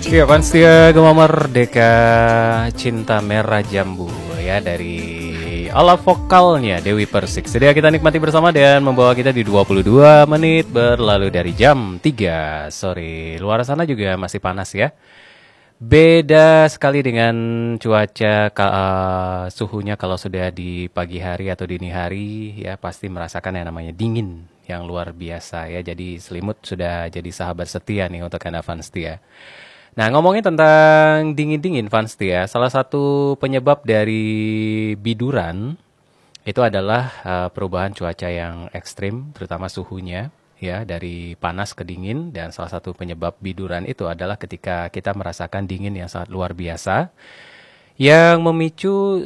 Iya, Panstia Gema Merdeka Cinta Merah Jambu ya dari ala vokalnya Dewi Persik. Sedia kita nikmati bersama dan membawa kita di 22 menit berlalu dari jam 3 sore. Luar sana juga masih panas ya. Beda sekali dengan cuaca suhunya kalau sudah di pagi hari atau dini hari ya pasti merasakan yang namanya dingin yang luar biasa ya. Jadi selimut sudah jadi sahabat setia nih untuk Anda Fanstia. Nah, ngomongin tentang dingin-dingin Fanstia, salah satu penyebab dari biduran itu adalah perubahan cuaca yang ekstrim, terutama suhunya ya dari panas ke dingin, dan salah satu penyebab biduran itu adalah ketika kita merasakan dingin yang sangat luar biasa yang memicu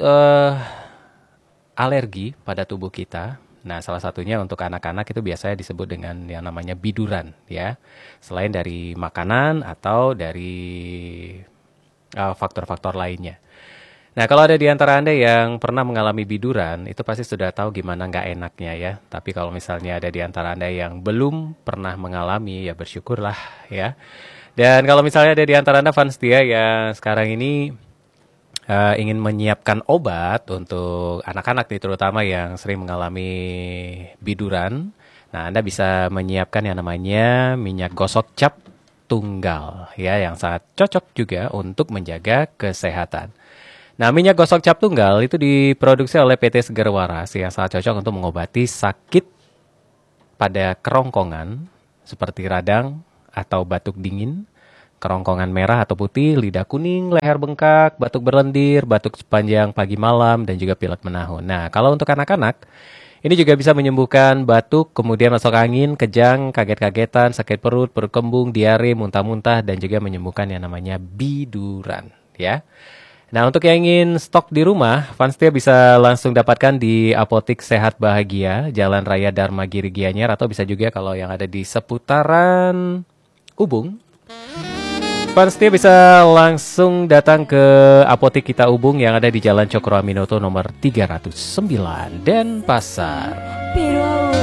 alergi pada tubuh kita. Nah, salah satunya untuk anak-anak itu biasanya disebut dengan yang namanya biduran ya. Selain dari makanan atau dari faktor-faktor lainnya. Nah, kalau ada di antara Anda yang pernah mengalami biduran, itu pasti sudah tahu gimana nggak enaknya ya. Tapi kalau misalnya ada di antara Anda yang belum pernah mengalami, ya bersyukurlah ya. Dan kalau misalnya ada di antara Anda Fanstia yang sekarang ini ingin menyiapkan obat untuk anak-anak nih terutama yang sering mengalami biduran. Nah, Anda bisa menyiapkan yang namanya minyak gosok cap tunggal ya yang sangat cocok juga untuk menjaga kesehatan. Nah, minyak gosok cap tunggal itu diproduksi oleh PT Seger Waras yang sangat cocok untuk mengobati sakit pada kerongkongan seperti radang atau batuk dingin, kerongkongan merah atau putih, lidah kuning, leher bengkak, batuk berlendir, batuk sepanjang pagi malam, dan juga pilek menahun. Nah, kalau untuk anak-anak, ini juga bisa menyembuhkan batuk, kemudian masuk angin, kejang, kaget-kagetan, sakit perut, perut kembung, diare, muntah-muntah, dan juga menyembuhkan yang namanya biduran. Ya. Nah, untuk yang ingin stok di rumah, Fanstia bisa langsung dapatkan di Apotik Sehat Bahagia, Jalan Raya Dharma Giri Gianyar, atau bisa juga kalau yang ada di seputaran Ubung, Fanstia bisa langsung datang ke Apotik Kita Ubung yang ada di Jalan Cokro Aminoto nomor 309 Denpasar.